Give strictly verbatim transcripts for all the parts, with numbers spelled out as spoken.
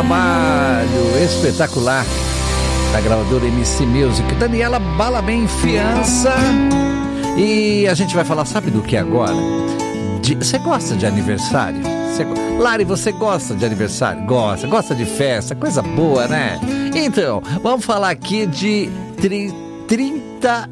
trabalho espetacular da gravadora M C Music, Daniela Balabem Fiança. E a gente vai falar, sabe do que agora? De, você gosta de aniversário? Você, Lari, você gosta de aniversário? Gosta, gosta de festa, coisa boa, né? Então, vamos falar aqui de trinta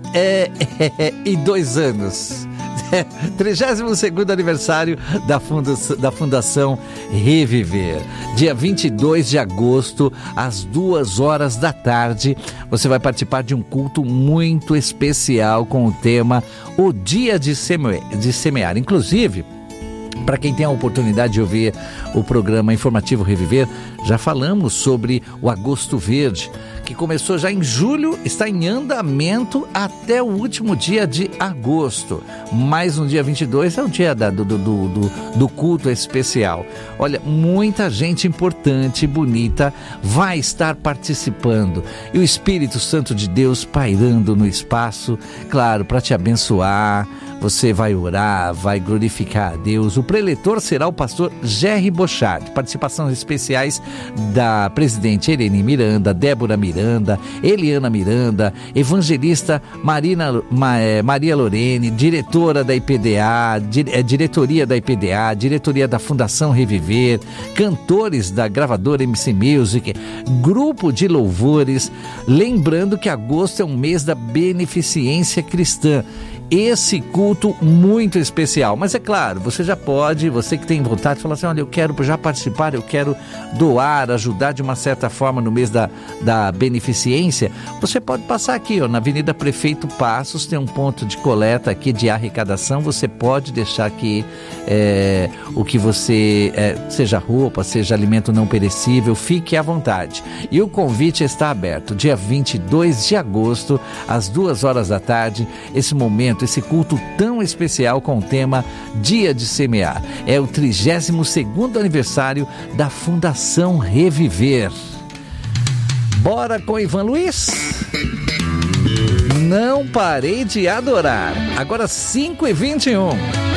e dois anos. trigésimo segundo aniversário da, funda da Fundação Reviver. Dia vinte e dois de agosto, às duas horas da tarde, você vai participar de um culto muito especial com o tema O Dia de, Seme de Semear. Inclusive, para quem tem a oportunidade de ouvir o programa informativo Reviver, já falamos sobre o Agosto Verde, que começou já em julho, está em andamento até o último dia de agosto. Mas no dia vinte e dois é o dia da, do, do, do, do culto especial. Olha, muita gente importante e bonita vai estar participando. E o Espírito Santo de Deus pairando no espaço, claro, para te abençoar. Você vai orar, vai glorificar a Deus. O preletor será o pastor Jerry Bochard. Participações especiais da presidente Irene Miranda, Débora Miranda, Eliana Miranda, evangelista Marina, Maria Lorene, diretora da I P D A, diretoria da I P D A, diretoria da Fundação Reviver, cantores da gravadora M C Music, grupo de louvores. Lembrando que agosto é um mês da beneficência cristã. Esse culto muito especial, mas é claro, você já pode, você que tem vontade, falar assim, olha, eu quero já participar, eu quero doar, ajudar de uma certa forma no mês da, da beneficência, você pode passar aqui, ó, na Avenida Prefeito Passos, tem um ponto de coleta aqui de arrecadação, você pode deixar aqui é, o que você, é, seja roupa, seja alimento não perecível, fique à vontade. E o convite está aberto, dia vinte e dois de agosto, às duas horas da tarde, esse momento, esse culto tão especial com o tema Dia de Semear. É o trigésimo segundo aniversário da Fundação Reviver. Bora com Ivan Luiz? Não parei de adorar. Agora cinco e vinte e um.